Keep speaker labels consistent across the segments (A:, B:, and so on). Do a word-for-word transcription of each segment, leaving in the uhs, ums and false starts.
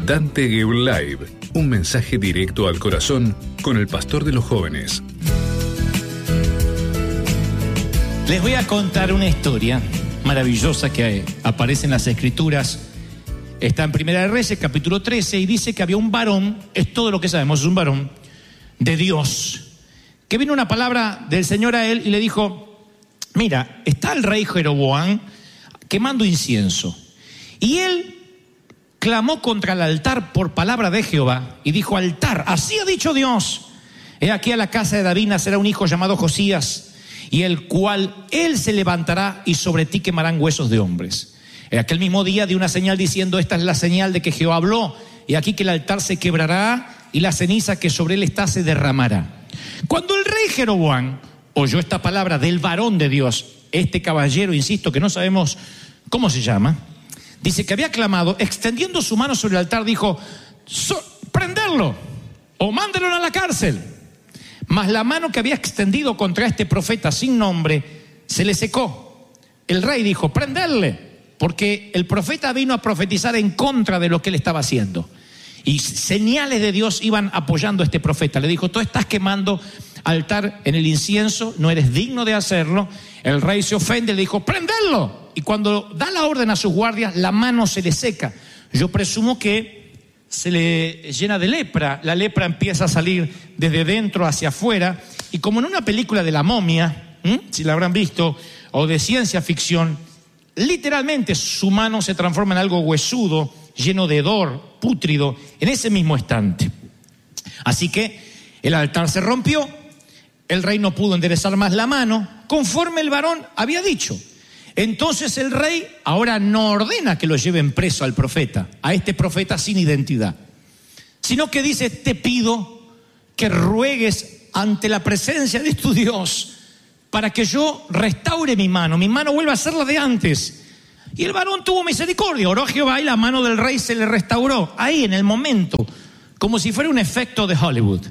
A: Dante Gebel Live, un mensaje directo al corazón con el pastor de los jóvenes.
B: Les voy a contar una historia maravillosa que aparece en las Escrituras. Está en Primera de Reyes, capítulo trece, y dice que había un varón, es todo lo que sabemos, es un varón de Dios, que vino una palabra del Señor a él y le dijo: mira, está el rey Jeroboam quemando incienso. Y él clamó contra el altar por palabra de Jehová y dijo: altar, así ha dicho Dios, he aquí a la casa de David nacerá un hijo llamado Josías, y el cual él se levantará y sobre ti quemarán huesos de hombres. En aquel mismo día dio una señal diciendo: esta es la señal de que Jehová habló, y aquí que el altar se quebrará y la ceniza que sobre él está se derramará. Cuando el rey Jeroboam oyó esta palabra del varón de Dios, este caballero, insisto, que no sabemos cómo se llama, dice que había clamado, extendiendo su mano sobre el altar, dijo: so, prenderlo o mándelo a la cárcel. Mas la mano que había extendido contra este profeta sin nombre se le secó. El rey dijo: prenderle, porque el profeta vino a profetizar en contra de lo que él estaba haciendo. Y señales de Dios iban apoyando a este profeta. Le dijo: tú estás quemando altar en el incienso, no eres digno de hacerlo. El rey se ofende, le dijo: prenderlo. Y cuando da la orden a sus guardias, la mano se le seca. Yo presumo que se le llena de lepra. La lepra empieza a salir desde dentro hacia afuera. Y como en una película de la momia, ¿eh? si la habrán visto, o de ciencia ficción, literalmente su mano se transforma en algo huesudo, lleno de hedor, pútrido, en ese mismo instante. Así que el altar se rompió, el rey no pudo enderezar más la mano, conforme el varón había dicho. Entonces el rey ahora no ordena que lo lleven preso al profeta, a este profeta sin identidad, sino que dice: te pido que ruegues ante la presencia de tu Dios para que yo restaure mi mano, mi mano vuelva a ser la de antes. Y el varón tuvo misericordia, oró a Jehová y la mano del rey se le restauró, ahí en el momento, como si fuera un efecto de Hollywood.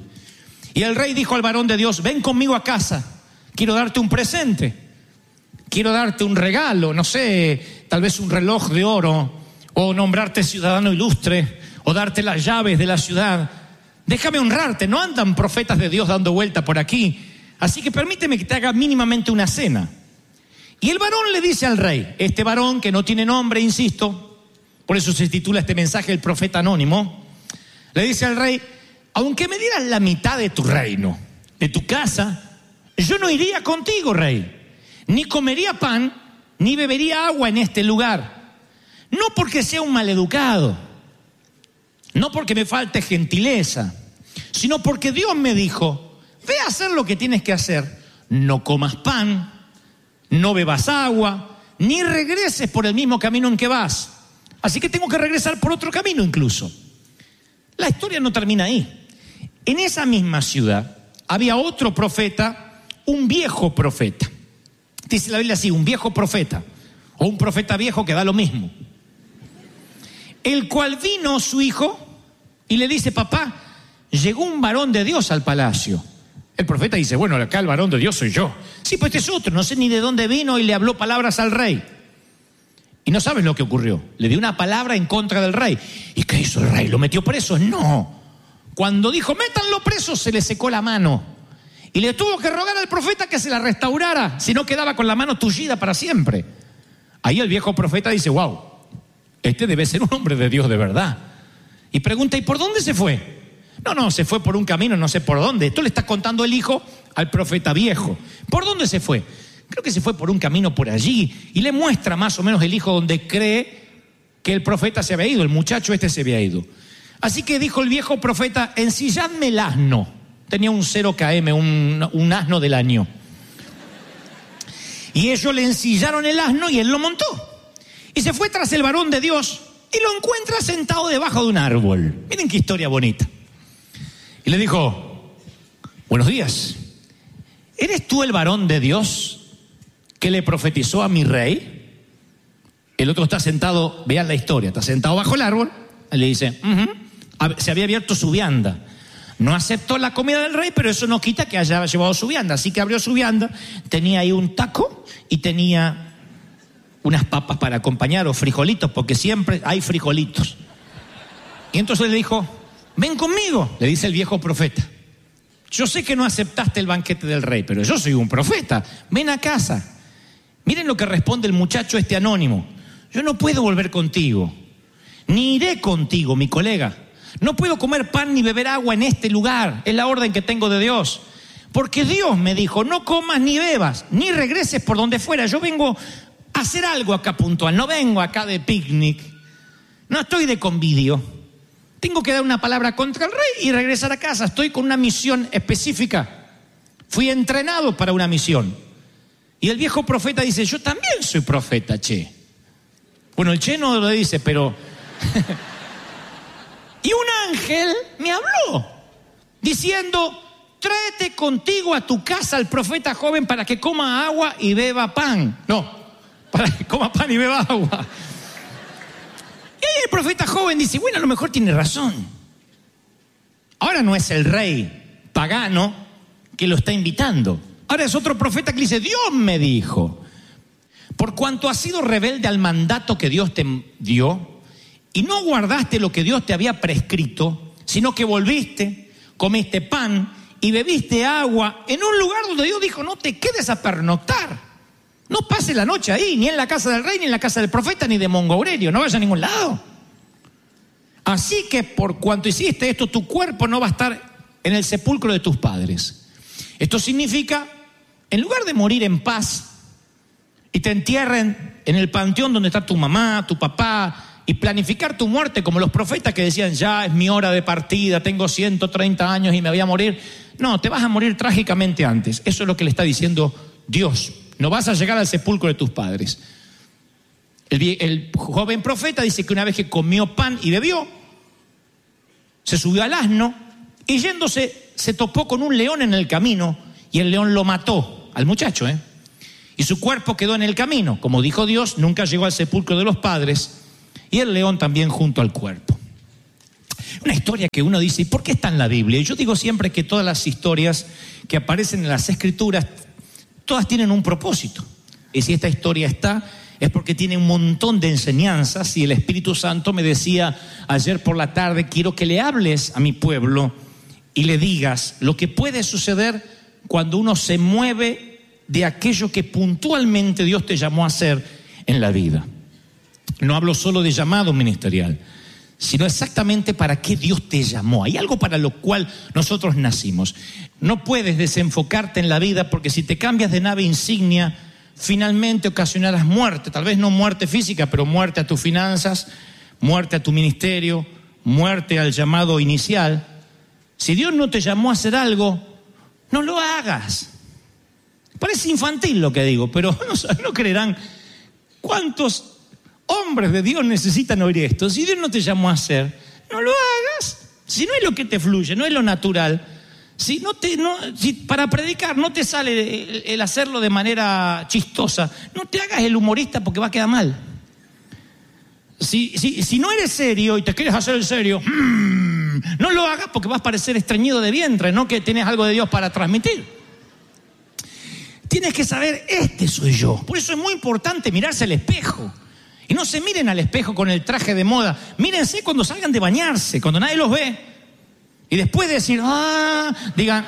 B: Y el rey dijo al varón de Dios: ven conmigo a casa, quiero darte un presente. Quiero darte un regalo, no sé, tal vez un reloj de oro, o nombrarte ciudadano ilustre, o darte las llaves de la ciudad. Déjame honrarte, no andan profetas de Dios dando vuelta por aquí, así que permíteme que te haga mínimamente una cena. Y el varón le dice al rey, este varón que no tiene nombre, insisto, por eso se titula este mensaje El profeta anónimo, le dice al rey: aunque me dieras la mitad de tu reino, de tu casa, yo no iría contigo, rey. Ni comería pan, ni bebería agua en este lugar. No porque sea un maleducado, no porque me falte gentileza, sino porque Dios me dijo: ve a hacer lo que tienes que hacer. No comas pan, no bebas agua, ni regreses por el mismo camino en que vas. Así que tengo que regresar por otro camino incluso. La historia no termina ahí. En esa misma ciudad había otro profeta, un viejo profeta. Dice la Biblia así: un viejo profeta, o un profeta viejo, que da lo mismo. El cual vino su hijo y le dice: papá, llegó un varón de Dios al palacio. El profeta dice: bueno, acá el varón de Dios soy yo. Sí, pues este es otro, no sé ni de dónde vino, y le habló palabras al rey. Y no sabes lo que ocurrió. Le dio una palabra en contra del rey. ¿Y qué hizo el rey? ¿Lo metió preso? No. Cuando dijo: métanlo preso, se le secó la mano. Y le tuvo que rogar al profeta que se la restaurara, si no quedaba con la mano tullida para siempre. Ahí el viejo profeta dice: wow, este debe ser un hombre de Dios de verdad. Y pregunta: ¿y por dónde se fue? No, no, se fue por un camino, no sé por dónde. Esto le está contando el hijo al profeta viejo. ¿Por dónde se fue? Creo que se fue por un camino por allí. Y le muestra más o menos el hijo donde cree que el profeta se había ido, el muchacho este se había ido. Así que dijo el viejo profeta: ensilladme el asno. Tenía un cero kilómetros, un, un asno del año. Y ellos le ensillaron el asno y él lo montó. Y se fue tras el varón de Dios y lo encuentra sentado debajo de un árbol. Miren qué historia bonita. Y le dijo: buenos días, ¿eres tú el varón de Dios que le profetizó a mi rey? El otro está sentado, vean la historia, está sentado bajo el árbol. Él le dice: uh-huh. Se había abierto su vianda. No aceptó la comida del rey, pero eso no quita que haya llevado su vianda. Así que abrió su vianda, tenía ahí un taco y tenía unas papas para acompañar, o frijolitos, porque siempre hay frijolitos. Y entonces le dijo, ven conmigo, le dice el viejo profeta. Yo sé que no aceptaste el banquete del rey, pero yo soy un profeta, ven a casa. Miren lo que responde el muchacho este anónimo. Yo no puedo volver contigo, ni iré contigo, mi colega. No puedo comer pan ni beber agua en este lugar, es la orden que tengo de Dios. Porque Dios me dijo, no comas ni bebas, ni regreses por donde fuera. Yo vengo a hacer algo acá puntual, no vengo acá de picnic, no estoy de convivio. Tengo que dar una palabra contra el rey y regresar a casa. Estoy con una misión específica. Fui entrenado para una misión. Y el viejo profeta dice, yo también soy profeta, che. Bueno, el che no lo dice, pero... Y un ángel me habló, diciendo, tráete contigo a tu casa al profeta joven para que coma agua y beba pan. No, para que coma pan y beba agua. Y ahí el profeta joven dice, bueno, a lo mejor tiene razón. Ahora no es el rey pagano que lo está invitando. Ahora es otro profeta que dice, Dios me dijo, por cuanto has sido rebelde al mandato que Dios te dio y no guardaste lo que Dios te había prescrito, sino que volviste, comiste pan y bebiste agua en un lugar donde Dios dijo, no te quedes a pernoctar. No pases la noche ahí, ni en la casa del rey, ni en la casa del profeta, ni de Mongo Aurelio, no vayas a ningún lado. Así que por cuanto hiciste esto, tu cuerpo no va a estar en el sepulcro de tus padres. Esto significa, en lugar de morir en paz y te entierren en el panteón donde está tu mamá, tu papá, y planificar tu muerte como los profetas que decían, ya es mi hora de partida, tengo ciento treinta años y me voy a morir. No, te vas a morir trágicamente antes. Eso es lo que le está diciendo Dios. No vas a llegar al sepulcro de tus padres. El, el joven profeta dice que una vez que comió pan y bebió, se subió al asno y yéndose se topó con un león en el camino y el león lo mató al muchacho, ¿eh? Y su cuerpo quedó en el camino. Como dijo Dios, nunca llegó al sepulcro de los padres y el león también junto al cuerpo. Una historia que uno dice, ¿y por qué está en la Biblia? Y yo digo siempre que todas las historias que aparecen en las Escrituras, todas tienen un propósito. Y si esta historia está, es porque tiene un montón de enseñanzas. Y el Espíritu Santo me decía ayer por la tarde, quiero que le hables a mi pueblo y le digas lo que puede suceder cuando uno se mueve de aquello que puntualmente Dios te llamó a hacer en la vida. No hablo solo de llamado ministerial, sino exactamente para qué Dios te llamó. Hay algo para lo cual nosotros nacimos. No puedes desenfocarte en la vida porque si te cambias de nave insignia, finalmente ocasionarás muerte. Tal vez no muerte física, pero muerte a tus finanzas, muerte a tu ministerio, muerte al llamado inicial. Si Dios no te llamó a hacer algo, no lo hagas. Parece infantil lo que digo, pero no, no creerán cuántos hombres de Dios necesitan oír esto. Si Dios no te llamó a hacer, no lo hagas. Si no es lo que te fluye, no es lo natural. Si no te, no, si para predicar no te sale el, el hacerlo de manera chistosa, no te hagas el humorista porque va a quedar mal. Si, si, si no eres serio y te quieres hacer el serio, mmm, no lo hagas porque vas a parecer estreñido de vientre, no que tienes algo de Dios para transmitir. Tienes que saber, este soy yo. Por eso es muy importante mirarse al espejo. Y no se miren al espejo con el traje de moda. Mírense cuando salgan de bañarse, cuando nadie los ve. Y después de decir, ah, digan...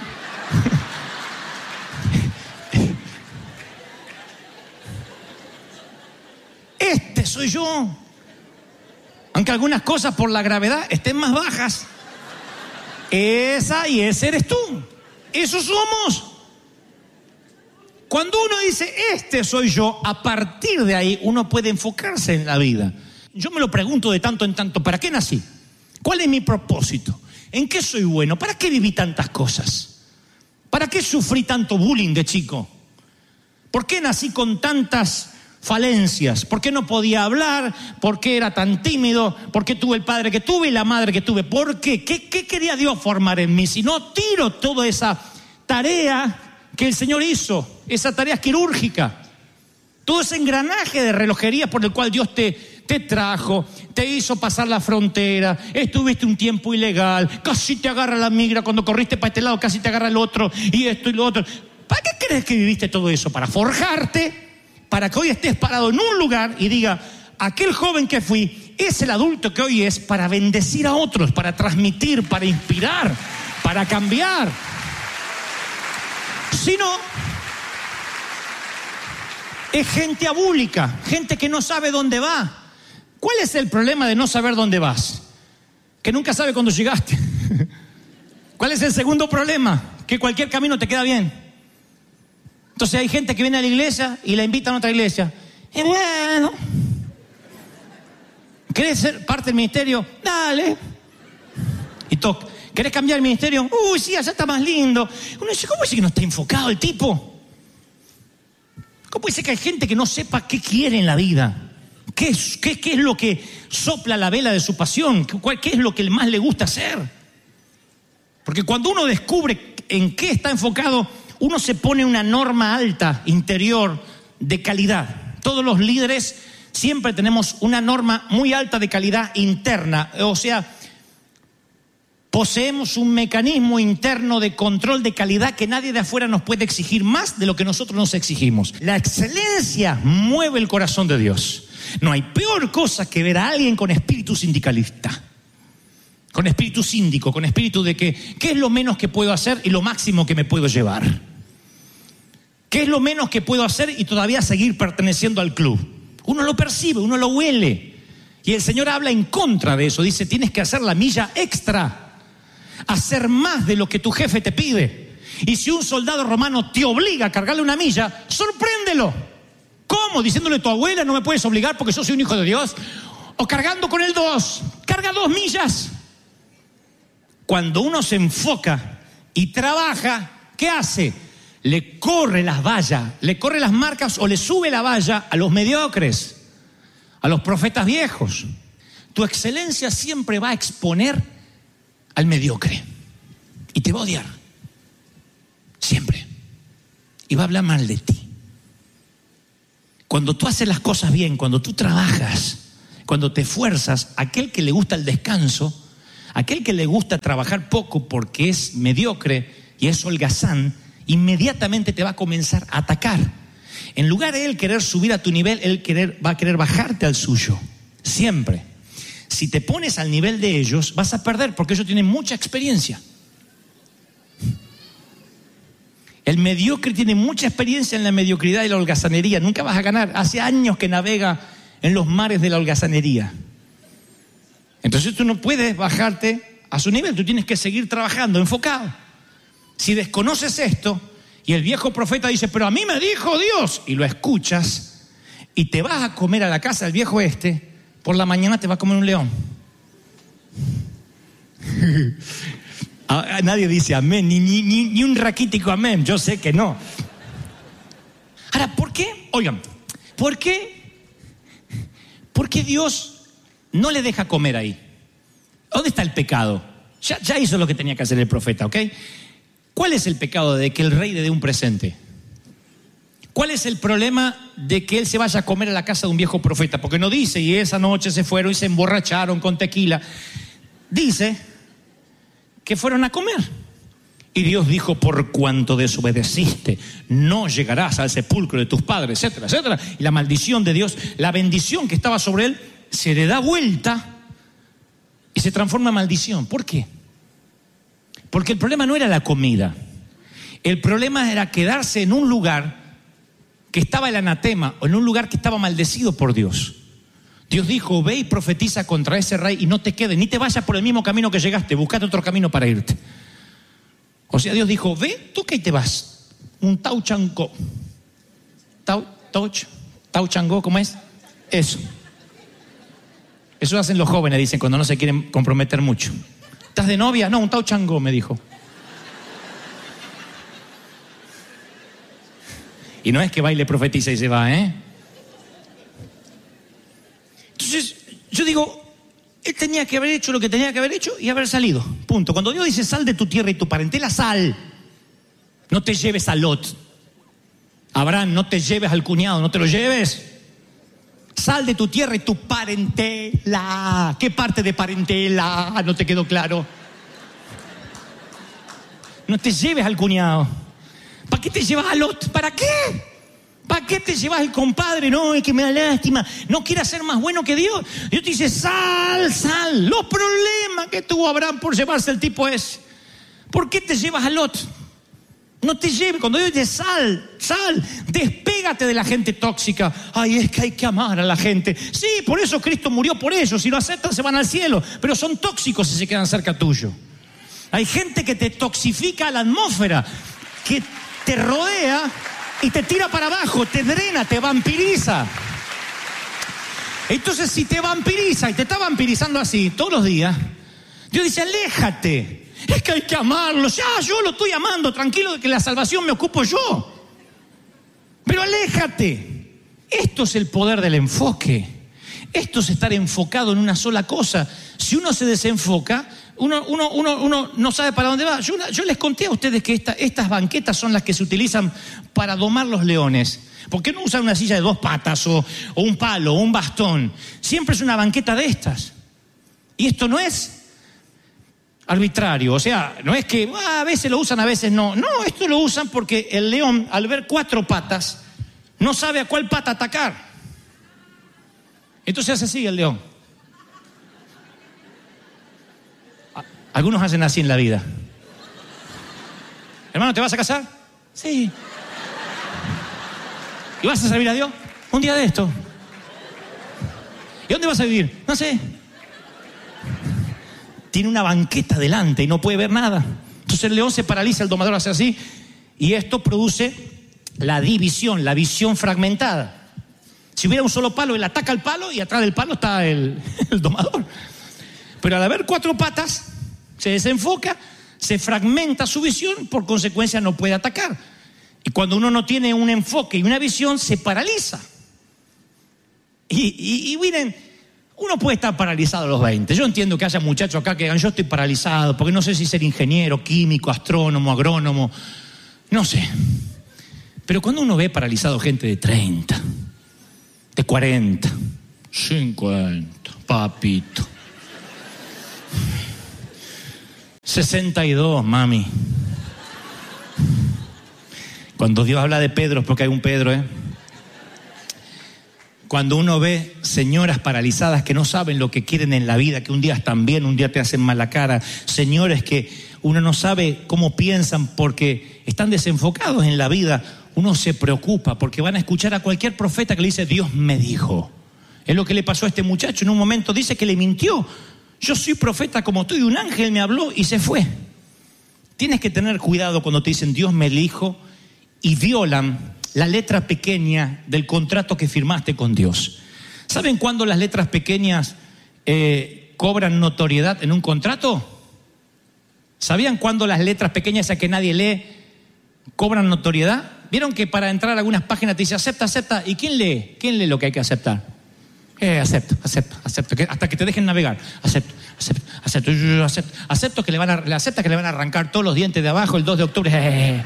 B: Este soy yo. Aunque algunas cosas por la gravedad estén más bajas. Esa y ese eres tú. Eso somos. Cuando uno dice, este soy yo, a partir de ahí uno puede enfocarse en la vida. Yo me lo pregunto de tanto en tanto, ¿para qué nací? ¿Cuál es mi propósito? ¿En qué soy bueno? ¿Para qué viví tantas cosas? ¿Para qué sufrí tanto bullying de chico? ¿Por qué nací con tantas falencias? ¿Por qué no podía hablar? ¿Por qué era tan tímido? ¿Por qué tuve el padre que tuve y la madre que tuve? ¿Por qué? ¿Qué, qué quería Dios formar en mí? Si no tiro toda esa tarea que el Señor hizo, esa tarea quirúrgica, todo ese engranaje de relojería por el cual Dios te, te trajo, te hizo pasar la frontera, estuviste un tiempo ilegal, casi te agarra la migra, cuando corriste para este lado casi te agarra el otro, y esto y lo otro. ¿Para qué crees que viviste todo eso? Para forjarte, para que hoy estés parado en un lugar y diga, aquel joven que fui es el adulto que hoy es para bendecir a otros, para transmitir, para inspirar, para cambiar. Si no, es gente abúlica, gente que no sabe dónde va. ¿Cuál es el problema de no saber dónde vas? Que nunca sabe cuándo llegaste. ¿Cuál es el segundo problema? Que cualquier camino te queda bien. Entonces hay gente que viene a la iglesia y la invitan a otra iglesia. Y bueno, ¿querés ser parte del ministerio? Dale. Y toca. ¿Querés cambiar el ministerio? Uy, sí, allá está más lindo. Uno dice, ¿cómo dice que no está enfocado el tipo? ¿Cómo dice que hay gente que no sepa qué quiere en la vida? ¿Qué es, qué, qué es lo que sopla la vela de su pasión? ¿Qué, qué es lo que más le gusta hacer? Porque cuando uno descubre en qué está enfocado, uno se pone una norma alta interior de calidad. Todos los líderes siempre tenemos una norma muy alta de calidad interna. O sea, poseemos un mecanismo interno de control de calidad que nadie de afuera nos puede exigir más de lo que nosotros nos exigimos. La excelencia mueve el corazón de Dios. No hay peor cosa que ver a alguien con espíritu sindicalista, con espíritu síndico, con espíritu de que ¿qué es lo menos que puedo hacer y lo máximo que me puedo llevar? ¿Qué es lo menos que puedo hacer y todavía seguir perteneciendo al club? Uno lo percibe, uno lo huele. Y el Señor habla en contra de eso. Dice, tienes que hacer la milla extra, hacer más de lo que tu jefe te pide. Y si un soldado romano te obliga a cargarle una milla, sorpréndelo. ¿Cómo? Diciéndole a tu abuela, no me puedes obligar porque yo soy un hijo de Dios. O cargando con el dos. Carga dos millas. Cuando uno se enfoca y trabaja, ¿qué hace? Le corre las vallas, le corre las marcas o le sube la valla a los mediocres, a los profetas viejos. Tu excelencia siempre va a exponer al mediocre y te va a odiar. Siempre. Y va a hablar mal de ti. Cuando tú haces las cosas bien, cuando tú trabajas, cuando te esfuerzas, aquel que le gusta el descanso, aquel que le gusta trabajar poco porque es mediocre y es holgazán, inmediatamente te va a comenzar a atacar. En lugar de él querer subir a tu nivel, él querer, va a querer bajarte al suyo. Siempre. Si te pones al nivel de ellos, vas a perder porque ellos tienen mucha experiencia. El mediocre tiene mucha experiencia en la mediocridad y la holgazanería. Nunca vas a ganar. Hace años que navega en los mares de la holgazanería. Entonces tú no puedes bajarte a su nivel. Tú tienes que seguir trabajando, enfocado. Si desconoces esto y el viejo profeta dice, pero a mí me dijo Dios, y lo escuchas y te vas a comer a la casa del viejo este, por la mañana te va a comer un león. Nadie dice amén, ni, ni, ni, ni un raquítico amén, yo sé que no. Ahora, ¿por qué? Oigan, ¿por qué? ¿Por qué Dios no le deja comer ahí? ¿Dónde está el pecado? Ya, ya hizo lo que tenía que hacer el profeta, ¿ok? ¿Cuál es el pecado de que el rey le dé un presente? ¿Cuál es el problema de que él se vaya a comer a la casa de un viejo profeta? Porque no dice, y esa noche se fueron y se emborracharon con tequila. Dice que fueron a comer. Y Dios dijo, por cuanto desobedeciste, no llegarás al sepulcro de tus padres, etcétera, etcétera. Y la maldición de Dios, la bendición que estaba sobre él, se le da vuelta y se transforma en maldición. ¿Por qué? Porque el problema no era la comida. El problema era quedarse en un lugar que estaba el anatema, o en un lugar que estaba maldecido por Dios. Dios dijo, ve y profetiza contra ese rey y no te quedes, ni te vayas por el mismo camino que llegaste, buscate otro camino para irte. O sea, Dios dijo, ve, toca y te vas. Un tau chango. Tau, touch, tau chango, ¿cómo es? Eso. Eso hacen los jóvenes, dicen, cuando no se quieren comprometer mucho. ¿Estás de novia? No, un tau chango, me dijo. Y no es que baile, profetiza y se va, ¿eh? Entonces, yo digo, él tenía que haber hecho lo que tenía que haber hecho y haber salido. Punto. Cuando Dios dice, sal de tu tierra y tu parentela, sal. No te lleves a Lot. Abraham, no te lleves al cuñado, no te lo lleves. Sal de tu tierra y tu parentela. ¿Qué parte de parentela? No te quedó claro. No te lleves al cuñado. ¿Para qué te llevas a Lot? ¿Para qué? ¿Para qué te llevas el compadre? No, es que me da lástima. No quieras ser más bueno que Dios. Dios te dice, sal, sal. Los problemas que tuvo Abraham por llevarse el tipo ese. ¿Por qué te llevas a Lot? No te lleves. Cuando Dios dice sal, sal, despégate de la gente tóxica. Ay, es que hay que amar a la gente. Sí, por eso Cristo murió por ellos. Si lo aceptan se van al cielo. Pero son tóxicos si se quedan cerca tuyo. Hay gente que te toxifica la atmósfera, que te rodea y te tira para abajo, te drena, te vampiriza. Entonces, si te vampiriza y te está vampirizando así todos los días, Dios dice, aléjate. Es que hay que amarlo. Ya, yo lo estoy amando. Tranquilo de que la salvación me ocupo yo. Pero aléjate. Esto es el poder del enfoque. Esto es estar enfocado en una sola cosa. Si uno se desenfoca, uno, uno, uno, uno no sabe para dónde va. Yo, yo les conté a ustedes que esta, estas banquetas son las que se utilizan para domar los leones. ¿Por qué no usan una silla de dos patas o, o un palo o un bastón? Siempre es una banqueta de estas. Y esto no es arbitrario, o sea, no es que ah, a veces lo usan, a veces no. No, esto lo usan porque el león, al ver cuatro patas, no sabe a cuál pata atacar. Entonces hace así el león. Algunos hacen así en la vida. Hermano, ¿te vas a casar? Sí. ¿Y vas a servir a Dios? Un día de esto. ¿Y dónde vas a vivir? No sé. Tiene una banqueta delante y no puede ver nada. Entonces el león se paraliza, el domador hace así, y esto produce la división, la visión fragmentada. Si hubiera un solo palo, él ataca el palo y atrás del palo está el, el domador. Pero al haber cuatro patas, se desenfoca, se fragmenta su visión, por consecuencia no puede atacar. Y cuando uno no tiene un enfoque y una visión, se paraliza. Y, y, y miren, uno puede estar paralizado a los veinte. Yo entiendo que haya muchachos acá que digan, yo estoy paralizado, porque no sé si ser ingeniero, químico, astrónomo, agrónomo, no sé. Pero cuando uno ve paralizado gente de treinta, de cuarenta, cincuenta, papito, sesenta y dos, mami. Cuando Dios habla de Pedro, es porque hay un Pedro, ¿eh? Cuando uno ve señoras paralizadas que no saben lo que quieren en la vida, que un día están bien, un día te hacen mala cara, señores que uno no sabe cómo piensan porque están desenfocados en la vida, uno se preocupa porque van a escuchar a cualquier profeta que le dice, Dios me dijo. Es lo que le pasó a este muchacho. En un momento dice que le mintió. Yo soy profeta como tú y un ángel me habló y se fue. Tienes que tener cuidado cuando te dicen, Dios me dijo, y violan la letra pequeña del contrato que firmaste con Dios. ¿Saben cuándo las letras pequeñas eh, cobran notoriedad en un contrato? ¿Sabían cuándo las letras pequeñas, esas que nadie lee, cobran notoriedad? ¿Vieron que para entrar a algunas páginas te dice acepta, acepta? ¿Y quién lee? ¿Quién lee lo que hay que aceptar? Eh, acepto, acepto, acepto, que, hasta que te dejen navegar. Acepto, acepto, acepto, acepto, acepto que le van a, le acepta que le van a arrancar todos los dientes de abajo el dos de octubre. Eh.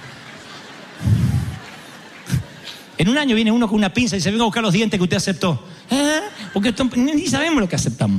B: En un año viene uno con una pinza y dice, venga a buscar los dientes que usted aceptó. ¿Eh? Porque esto, ni sabemos lo que aceptamos.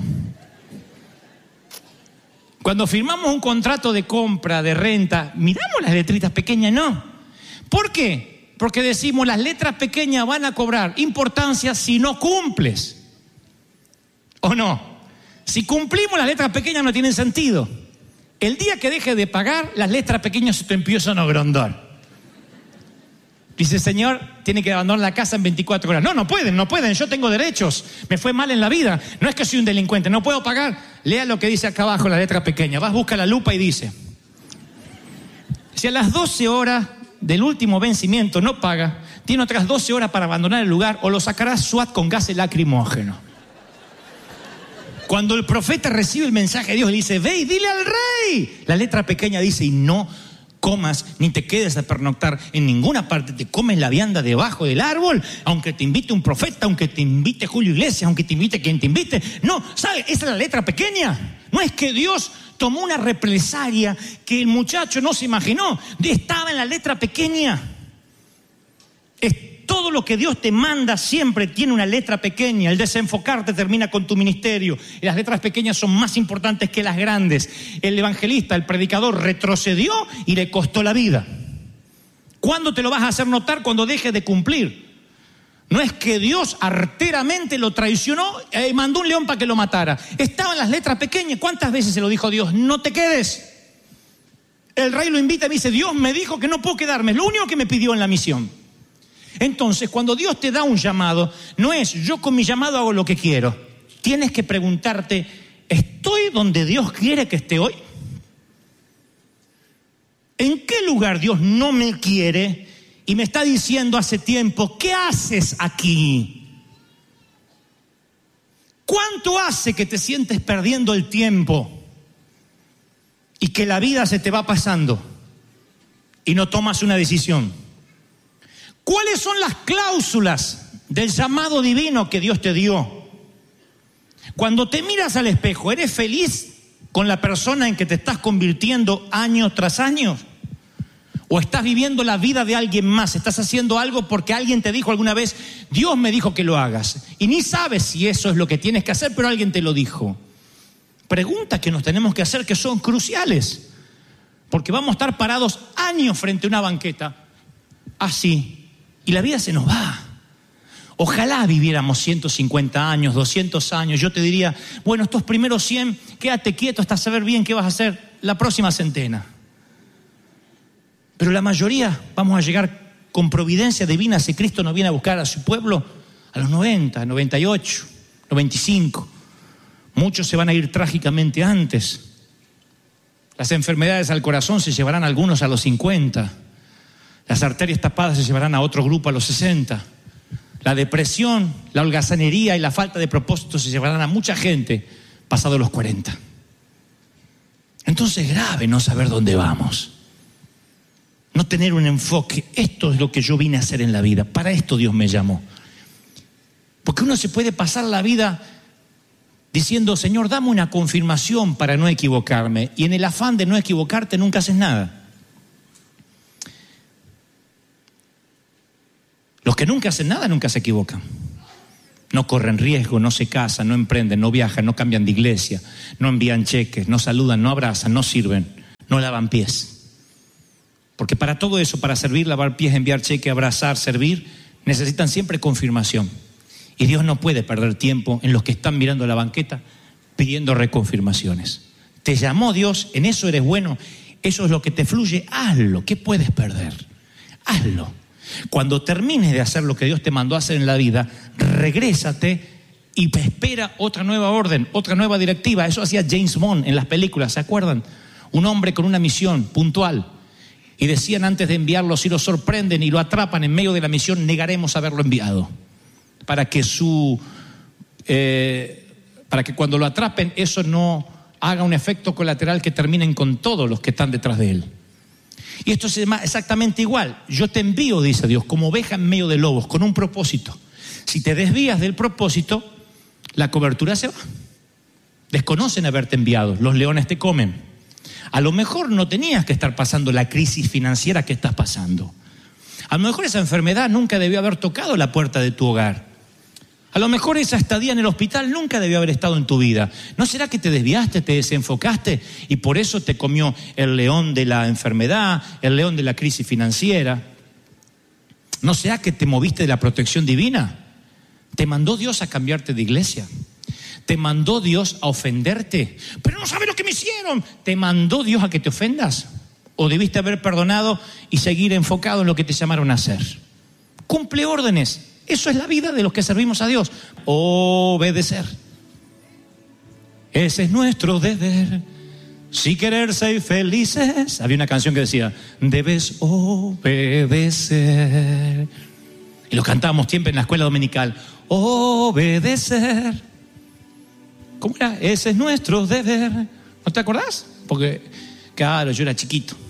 B: Cuando firmamos un contrato de compra, de renta, miramos las letritas pequeñas, no. ¿Por qué? Porque decimos, las letras pequeñas van a cobrar importancia si no cumples. ¿O no? Si cumplimos, las letras pequeñas no tienen sentido. El día que dejes de pagar, las letras pequeñas se te empiezan a agrandar. Dice, Señor, tiene que abandonar la casa en veinticuatro horas. No, no pueden, no pueden, yo tengo derechos. Me fue mal en la vida. No es que soy un delincuente, no puedo pagar. Lea lo que dice acá abajo, la letra pequeña. Vas, busca la lupa y dice, si a las doce horas del último vencimiento no paga, tiene otras doce horas para abandonar el lugar o lo sacará SWAT con gases lacrimógenos. Cuando el profeta recibe el mensaje de Dios, le dice, ve y dile al rey. La letra pequeña dice, y no comas ni te quedes a pernoctar en ninguna parte, te comes la vianda debajo del árbol, aunque te invite un profeta, aunque te invite Julio Iglesias, aunque te invite quien te invite. No, ¿sabes? Esa es la letra pequeña. No es que Dios tomó una represalia que el muchacho no se imaginó, estaba en la letra pequeña. Es todo lo que Dios te manda siempre tiene una letra pequeña. El desenfocarte termina con tu ministerio. Y las letras pequeñas son más importantes que las grandes. El evangelista, el predicador, retrocedió y le costó la vida. ¿Cuándo te lo vas a hacer notar? Cuando dejes de cumplir. No es que Dios arteramente lo traicionó y mandó un león para que lo matara. Estaba en las letras pequeñas. ¿Cuántas veces se lo dijo Dios? No te quedes. El rey lo invita y me dice, Dios me dijo que no puedo quedarme. Es lo único que me pidió en la misión. Entonces, cuando Dios te da un llamado, no es yo con mi llamado hago lo que quiero. Tienes que preguntarte, ¿estoy donde Dios quiere que esté hoy? ¿En qué lugar Dios no me quiere y me está diciendo hace tiempo, ¿qué haces aquí? ¿Cuánto hace que te sientes perdiendo el tiempo y que la vida se te va pasando y no tomas una decisión? ¿Cuáles son las cláusulas del llamado divino que Dios te dio? Cuando te miras al espejo, ¿eres feliz con la persona en que te estás convirtiendo año tras año? ¿O estás viviendo la vida de alguien más? ¿Estás haciendo algo porque alguien te dijo alguna vez, Dios me dijo que lo hagas? Y ni sabes si eso es lo que tienes que hacer, pero alguien te lo dijo. Preguntas que nos tenemos que hacer que son cruciales. Porque vamos a estar parados años frente a una banqueta, así, y la vida se nos va. Ojalá viviéramos ciento cincuenta años, doscientos años. Yo te diría, bueno, estos primeros cien, quédate quieto hasta saber bien qué vas a hacer la próxima centena. Pero la mayoría vamos a llegar con providencia divina, si Cristo nos viene a buscar a su pueblo, a los noventa, noventa y ocho, noventa y cinco. Muchos se van a ir trágicamente antes. Las enfermedades al corazón se llevarán a algunos a los cincuenta. Las arterias tapadas se llevarán a otro grupo a los sesenta. La depresión, la holgazanería y la falta de propósito se llevarán a mucha gente pasado los cuarenta. Entonces es grave no saber dónde vamos. No tener un enfoque. Esto es lo que yo vine a hacer en la vida. Para esto Dios me llamó. Porque uno se puede pasar la vida diciendo, Señor, dame una confirmación para no equivocarme. Y en el afán de no equivocarte nunca haces nada. Los que nunca hacen nada nunca se equivocan. No corren riesgo, no se casan, no emprenden, no viajan, no cambian de iglesia, no envían cheques, no saludan, no abrazan, no sirven, no lavan pies. Porque para todo eso, para servir, lavar pies, enviar cheque, abrazar, servir, necesitan siempre confirmación. Y Dios no puede perder tiempo en los que están mirando la banqueta pidiendo reconfirmaciones. Te llamó Dios, en eso eres bueno, eso es lo que te fluye, hazlo. ¿Qué puedes perder? Hazlo. Cuando termines de hacer lo que Dios te mandó a hacer en la vida, regrésate y espera otra nueva orden, otra nueva directiva. Eso hacía James Bond en las películas, ¿se acuerdan? Un hombre con una misión puntual. Y decían antes de enviarlo, si lo sorprenden y lo atrapan en medio de la misión, negaremos haberlo enviado. Para que su, eh, para que cuando lo atrapen, eso no haga un efecto colateral que terminen con todos los que están detrás de él. Y esto es exactamente igual. Yo te envío, dice Dios, como oveja en medio de lobos, con un propósito. Si te desvías del propósito, la cobertura se va. Desconocen haberte enviado, los leones te comen. A lo mejor no tenías que estar pasando la crisis financiera que estás pasando. A lo mejor esa enfermedad nunca debió haber tocado la puerta de tu hogar. A lo mejor esa estadía en el hospital nunca debió haber estado en tu vida. ¿No será que te desviaste, te desenfocaste y por eso te comió el león de la enfermedad, el león de la crisis financiera? ¿No será que te moviste de la protección divina? Te mandó Dios a cambiarte de iglesia. Te mandó Dios a ofenderte. Pero no sabes lo que me hicieron. ¿Te mandó Dios a que te ofendas? ¿O debiste haber perdonado y seguir enfocado en lo que te llamaron a hacer? Cumple órdenes. Eso es la vida de los que servimos a Dios. Obedecer. Ese es nuestro deber. Si querer ser felices. Había una canción que decía, debes obedecer. Y lo cantábamos siempre en la escuela dominical. Obedecer. ¿Cómo era? Ese es nuestro deber. ¿No te acordás? Porque, claro, yo era chiquito.